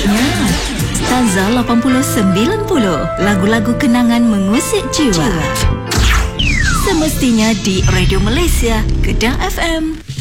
Cantiknya Staza 80-90, lagu-lagu kenangan mengusik jiwa. Semestinya di Radio Malaysia, Kedah FM.